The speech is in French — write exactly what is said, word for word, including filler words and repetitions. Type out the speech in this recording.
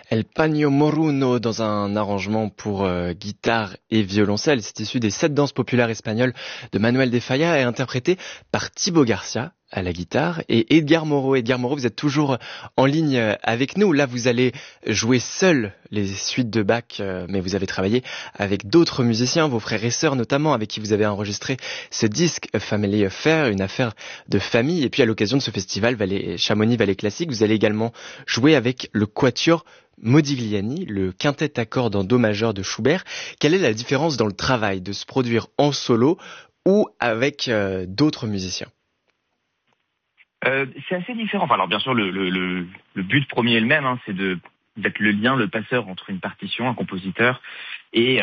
El Pagno Moruno dans un arrangement pour euh, guitare et violoncelle. C'est issu des sept danses populaires espagnoles de Manuel de Falla et interprété par Thibaut Garcia à la guitare et Edgar Moreau. Edgar Moreau, vous êtes toujours en ligne avec nous. Là, vous allez jouer seul les suites de Bach, euh, mais vous avez travaillé avec d'autres musiciens, vos frères et sœurs notamment, avec qui vous avez enregistré ce disque A Family Affair, une affaire de famille. Et puis à l'occasion de ce festival Valais, Chamonix Valais Classique, vous allez également jouer avec le Quatuor Modigliani, le quintet à cordes en do majeur de Schubert. Quelle est la différence dans le travail de se produire en solo ou avec euh, d'autres musiciens? Euh, c'est assez différent. Enfin, alors bien sûr, le, le, le, le but premier est le même, hein, c'est de d'être le lien, le passeur entre une partition, un compositeur et